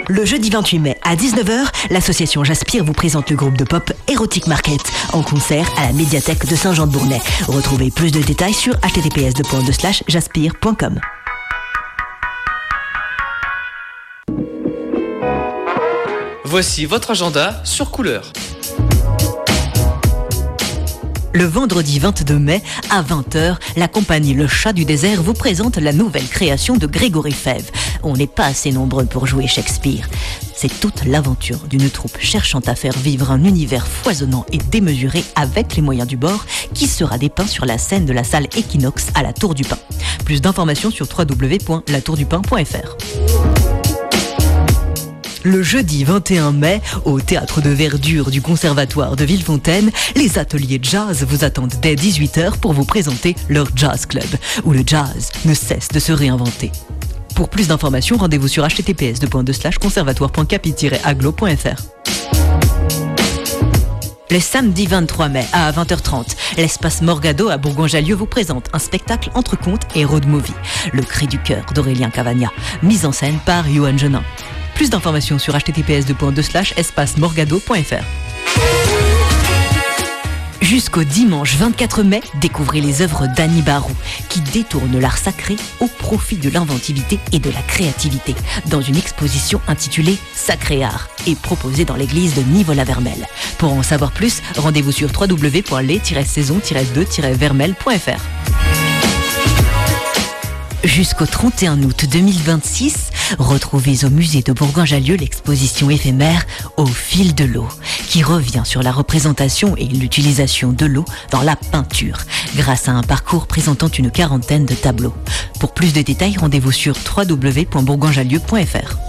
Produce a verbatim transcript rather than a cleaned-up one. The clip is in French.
Le jeudi vingt-huit mai à dix-neuf heures, l'association Jaspire vous présente le groupe de pop Erotic Market en concert à la médiathèque de Saint-Jean-de-Bournay. Retrouvez plus de détails sur h t t p s deux point deux slash jaspire point com. Voici votre agenda sur Couleur. Le vendredi vingt-deux mai, à vingt heures, la compagnie Le Chat du Désert vous présente la nouvelle création de Grégory Fèvre. On n'est pas assez nombreux pour jouer Shakespeare. C'est toute l'aventure d'une troupe cherchant à faire vivre un univers foisonnant et démesuré avec les moyens du bord qui sera dépeint sur la scène de la salle Equinox à la Tour du Pin. Plus d'informations sur w w w point la tour du pin point f r. Le jeudi vingt et un mai, au Théâtre de Verdure du Conservatoire de Villefontaine, les ateliers jazz vous attendent dès dix-huit heures pour vous présenter leur Jazz Club, où le jazz ne cesse de se réinventer. Pour plus d'informations, rendez-vous sur h t t p s deux point deux slash conservatoire point capi tiret aglo point f r. Le samedi vingt-trois mai à vingt heures trente, l'espace Morgado à Bourgoin-Jallieu vous présente un spectacle entre contes et road movie, Le Cri du cœur d'Aurélien Cavagna, mise en scène par Johan Genin. Plus d'informations sur h t t p s deux point deux slash espace morgado point f r. Jusqu'au dimanche vingt-quatre mai, découvrez les œuvres d'Annie Barou, qui détournent l'art sacré au profit de l'inventivité et de la créativité, dans une exposition intitulée Sacré Art et proposée dans l'église de Nivola-Vermel. Pour en savoir plus, rendez-vous sur w w w point les tiret saison tiret deux tiret vermel point f r. Jusqu'au trente et un août deux mille vingt-six, retrouvez au musée de Bourgoin-Jallieu l'exposition éphémère Au fil de l'eau, qui revient sur la représentation et l'utilisation de l'eau dans la peinture, grâce à un parcours présentant une quarantaine de tableaux. Pour plus de détails, rendez-vous sur w w w point bourgoinjallieu point f r.